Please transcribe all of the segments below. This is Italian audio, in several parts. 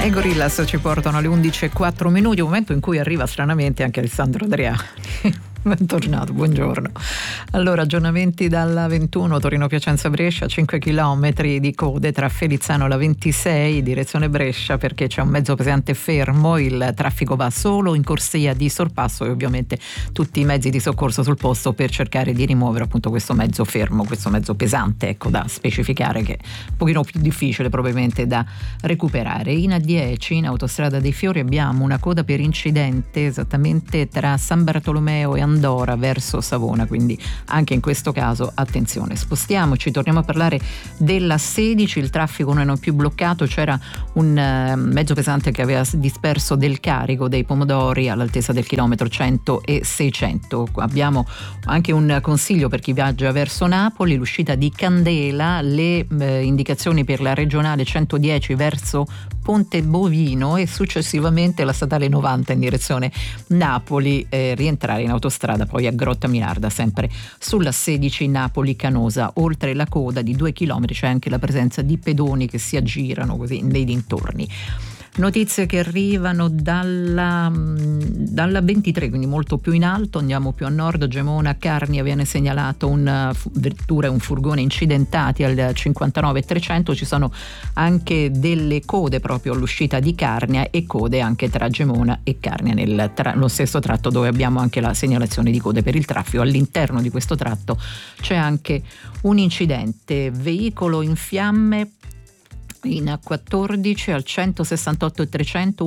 I Gorillaz ci portano alle 11:04, momento in cui arriva stranamente anche Alessandro Adriani. Bentornato, buongiorno. Allora, aggiornamenti dalla 21 Torino-Piacenza-Brescia, 5 chilometri di code tra Felizzano e la 26 direzione Brescia perché c'è un mezzo pesante fermo, il traffico va solo in corsia di sorpasso e ovviamente tutti i mezzi di soccorso sul posto per cercare di rimuovere appunto questo mezzo fermo, questo mezzo pesante, ecco, da specificare, che è un pochino più difficile probabilmente da recuperare. In A10, in autostrada dei Fiori, abbiamo una coda per incidente esattamente tra San Bartolomeo e Andora verso Savona, quindi anche in questo caso attenzione. Spostiamoci, torniamo a parlare della 16, il traffico non è più bloccato, c'era un mezzo pesante che aveva disperso del carico dei pomodori all'altezza del chilometro 100 e 600. Abbiamo anche un consiglio per chi viaggia verso Napoli, l'uscita di Candela, le indicazioni per la regionale 110 verso Ponte Bovino e successivamente la statale 90 in direzione Napoli, rientrare in autostrada poi a Grotta Minarda, sempre sulla 16 Napoli-Canosa. Oltre la coda di 2 chilometri c'è anche la presenza di pedoni che si aggirano così nei dintorni. Notizie che arrivano dalla 23, quindi molto più in alto, andiamo più a nord, Gemona, Carnia, viene segnalato un vettura e un furgone incidentati al 59 300, ci sono anche delle code proprio all'uscita di Carnia e code anche tra Gemona e Carnia lo stesso tratto dove abbiamo anche la segnalazione di code per il traffico. All'interno di questo tratto c'è anche un incidente, veicolo in fiamme in A14 al 168 e 300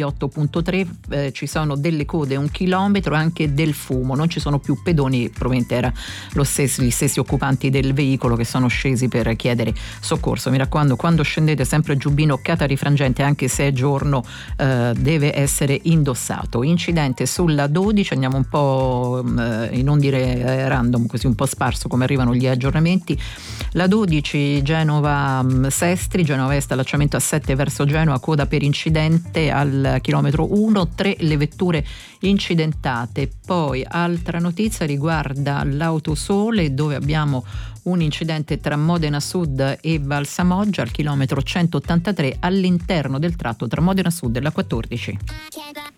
168.3, ci sono delle code 1 chilometro e anche del fumo, non ci sono più pedoni, probabilmente era gli stessi occupanti del veicolo che sono scesi per chiedere soccorso. Mi raccomando, quando scendete sempre giubbino catarifrangente, anche se è giorno, deve essere indossato. Incidente sulla 12, andiamo un po' non dire random, così un po' sparso come arrivano gli aggiornamenti. La 12 Genova Sestri, Genova Est, allacciamento a 7 verso Genova, coda per incidente al chilometro 1, 3 le vetture incidentate. Poi altra notizia riguarda l'Autosole, dove abbiamo un incidente tra Modena Sud e Valsamoggia al chilometro 183 all'interno del tratto tra Modena Sud e la 14.